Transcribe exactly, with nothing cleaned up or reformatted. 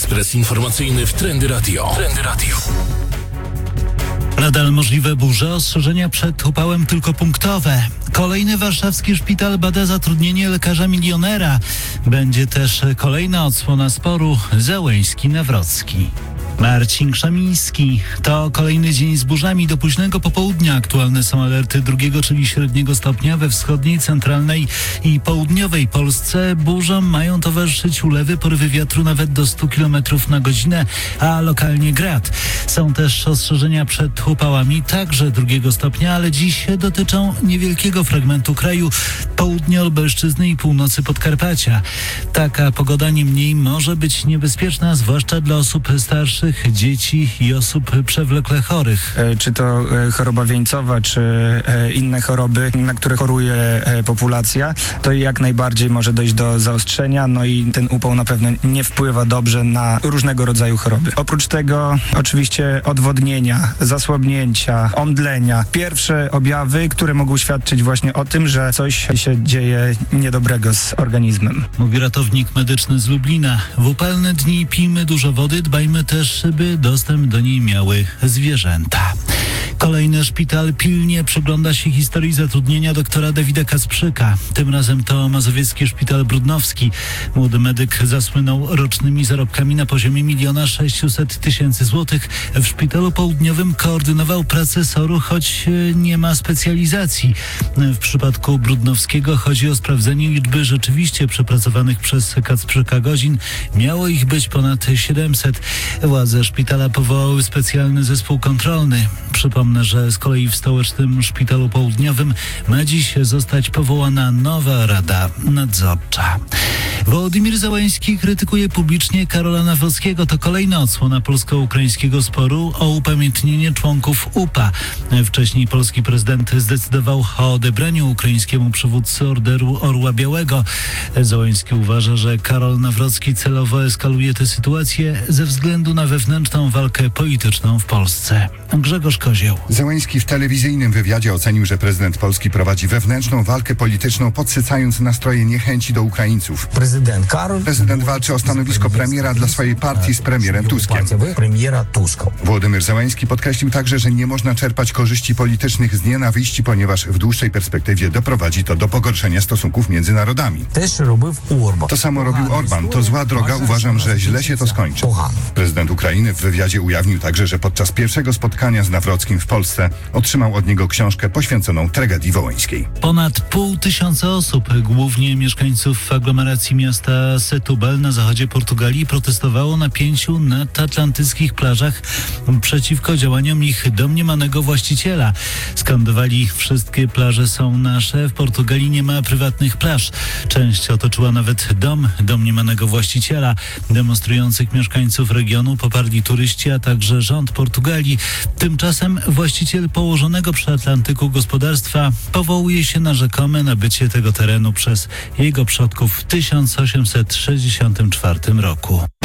Ekspres informacyjny w Trendy Radio. Trendy Radio. Nadal możliwe burze, ostrzeżenia przed upałem tylko punktowe. Kolejny warszawski szpital bada zatrudnienie lekarza milionera. Będzie też kolejna odsłona sporu Załęski-Nawrocki. Marcin Krzemiński. To kolejny dzień z burzami do późnego popołudnia. Aktualne są alerty drugiego, czyli średniego stopnia we wschodniej, centralnej i południowej Polsce. Burzom mają towarzyszyć ulewy, porywy wiatru nawet do stu kilometrów na godzinę, a lokalnie grad. Są też ostrzeżenia przed upałami, także drugiego stopnia, ale dziś dotyczą niewielkiego fragmentu kraju, południa Lubelszczyzny i północy Podkarpacia. Taka pogoda niemniej może być niebezpieczna, zwłaszcza dla osób starszych, dzieci i osób przewlekle chorych. Czy to choroba wieńcowa, czy inne choroby, na które choruje populacja, to jak najbardziej może dojść do zaostrzenia, no i ten upał na pewno nie wpływa dobrze na różnego rodzaju choroby. Oprócz tego oczywiście odwodnienia, zasłabnięcia, omdlenia. Pierwsze objawy, które mogą świadczyć właśnie o tym, że coś się dzieje niedobrego z organizmem. Mówi ratownik medyczny z Lublina. W upalne dni pijmy dużo wody, dbajmy też, by dostęp do niej miały zwierzęta. Kolejny szpital pilnie przygląda się historii zatrudnienia doktora Dawida Kasprzyka. Tym razem to mazowiecki szpital brudnowski. Młody medyk zasłynął rocznymi zarobkami na poziomie miliona sześciuset tysięcy złotych. W szpitalu południowym koordynował pracę S O R-u, choć nie ma specjalizacji. W przypadku Brudnowskiego chodzi o sprawdzenie liczby rzeczywiście przepracowanych przez Kasprzyka godzin. Miało ich być ponad siedemset. Władze szpitala powołały specjalny zespół kontrolny. Przypomnę, że z kolei w stołecznym szpitalu południowym ma dziś zostać powołana nowa rada nadzorcza. Wołodymyr Załęski krytykuje publicznie Karola Nawrockiego. To kolejna odsłona polsko-ukraińskiego sporu o upamiętnienie członków U P A. Wcześniej polski prezydent zdecydował o odebraniu ukraińskiemu przywódcy Orderu Orła Białego. Załęski uważa, że Karol Nawrocki celowo eskaluje tę sytuację ze względu na wewnętrzną walkę polityczną w Polsce. Grzegorz Kozieł. Załęski w telewizyjnym wywiadzie ocenił, że prezydent Polski prowadzi wewnętrzną walkę polityczną, podsycając nastroje niechęci do Ukraińców. Prezydent Karol Prezydent walczy o stanowisko premiera dla swojej partii z premierem Tuskiem. Wołodymyr Załęski podkreślił także, że nie można czerpać korzyści politycznych z nienawiści, ponieważ w dłuższej perspektywie doprowadzi to do pogorszenia stosunków między narodami. To samo robił Orban. To zła droga. Uważam, że źle się to skończy. Prezydent Ukrainy w wywiadzie ujawnił także, że podczas pierwszego spotkania z Nawrockim w Polsce otrzymał od niego książkę poświęconą tragedii wołyńskiej. Ponad pół tysiąca osób, głównie mieszkańców aglomeracji miasta Setúbal na zachodzie Portugalii, protestowało na pięciu nadatlantyckich plażach przeciwko działaniom ich domniemanego właściciela. Skandowali: wszystkie plaże są nasze, w Portugalii nie ma prywatnych plaż. Część otoczyła nawet dom domniemanego właściciela. Demonstrujących mieszkańców regionu poparli turyści, a także rząd Portugalii. Tymczasem właściciel położonego przy Atlantyku gospodarstwa powołuje się na rzekome nabycie tego terenu przez jego przodków w tysiąc osiemset sześćdziesiątym czwartym roku.